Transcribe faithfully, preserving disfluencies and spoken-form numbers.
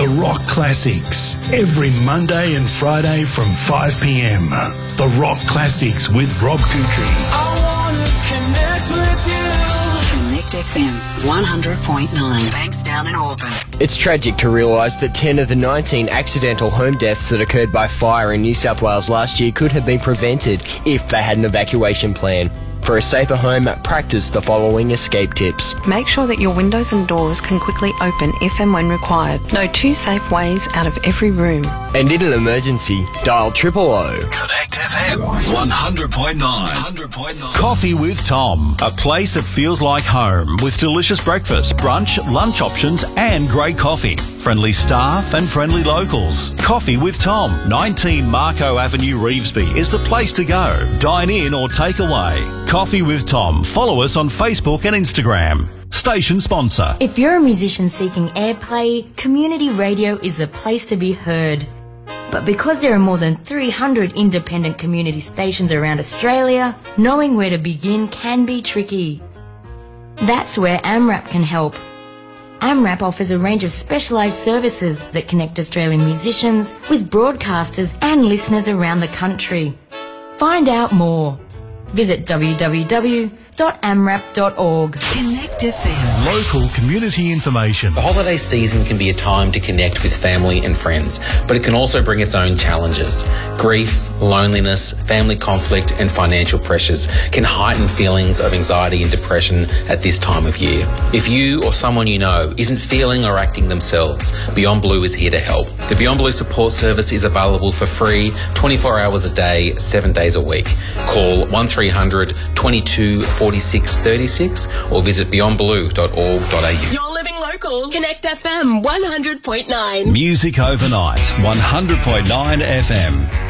The Rock Classics, every Monday and Friday from five p.m. The Rock Classics with Rob Guthrie. I wanna connect with you. Connect F M one hundred point nine, Bankstown and Auburn. It's tragic to realise that ten of the nineteen accidental home deaths that occurred by fire in New South Wales last year could have been prevented if they had an evacuation plan. For a safer home, practice the following escape tips. Make sure that your windows and doors can quickly open if and when required. Know two safe ways out of every room. And in an emergency, dial triple O. Connect F M one hundred point nine. one hundred point nine. Coffee with Tom, a place that feels like home with delicious breakfast, brunch, lunch options and great coffee. Friendly staff and friendly locals. Coffee with Tom, nineteen Marco Avenue, Revesby is the place to go. Dine in or take away. Coffee with Tom. Follow us on Facebook and Instagram. Station sponsor. If you're a musician seeking airplay, community radio is the place to be heard. But because there are more than three hundred independent community stations around Australia, knowing where to begin can be tricky. That's where AMRAP can help. AMRAP offers a range of specialised services that connect Australian musicians with broadcasters and listeners around the country. Find out more. Visit w w w dot amrap dot org. Connect F M. Local community information. The holiday season can be a time to connect with family and friends, but it can also bring its own challenges. Grief, loneliness, family conflict and financial pressures can heighten feelings of anxiety and depression at this time of year. If you or someone you know isn't feeling or acting themselves, Beyond Blue is here to help. The Beyond Blue support service is available for free twenty-four hours a day, seven days a week. Call one three hundred, twenty-two, forty-six, thirty-six or visit beyond blue dot org dot a u. You're living local. Connect F M one hundred point nine. Music overnight, one hundred point nine F M.